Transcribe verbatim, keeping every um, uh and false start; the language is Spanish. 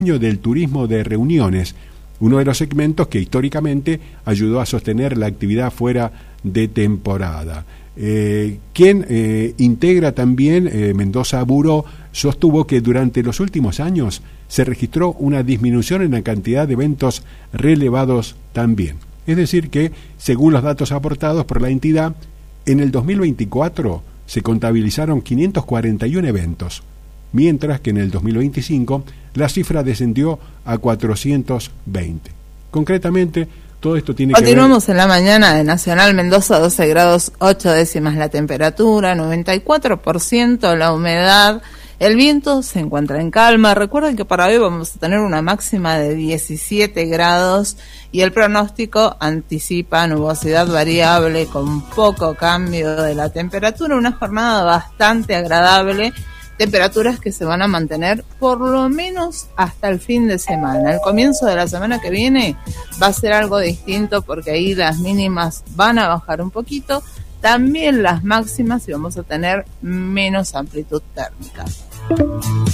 del turismo de reuniones, uno de los segmentos que históricamente ayudó a sostener la actividad fuera de temporada. Eh, quien eh, integra también eh, Mendoza Bureau sostuvo que durante los últimos años se registró una disminución en la cantidad de eventos relevados también. Es decir que, según los datos aportados por la entidad, en el dos mil veinticuatro se contabilizaron quinientos cuarenta y uno eventos, mientras que en el dos mil veinticinco la cifra descendió a cuatrocientos veinte. Concretamente, todo esto tiene Continuamos que ver... en la mañana de Nacional Mendoza, doce grados ocho décimas la temperatura, noventa y cuatro por ciento la humedad, el viento se encuentra en calma. Recuerden que para hoy vamos a tener una máxima de diecisiete grados y el pronóstico anticipa nubosidad variable con poco cambio de la temperatura, una jornada bastante agradable. Temperaturas que se van a mantener por lo menos hasta el fin de semana. El comienzo de la semana que viene va a ser algo distinto porque ahí las mínimas van a bajar un poquito, también las máximas, y vamos a tener menos amplitud térmica.